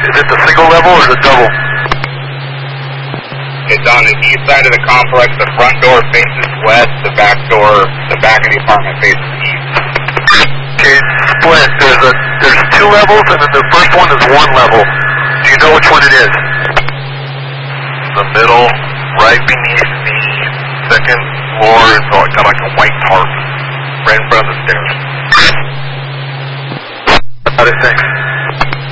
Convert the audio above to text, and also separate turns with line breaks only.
Is it the single level or the double?
It's on the east side of the complex. The front door faces west. The back of the apartment faces east.
Okay, split. There's two levels, and then the first one is one level. Do you know which one it is?
The middle, right beneath the second floor, is kind of like a white tarp, right in front of the stairs.
Got it, thanks.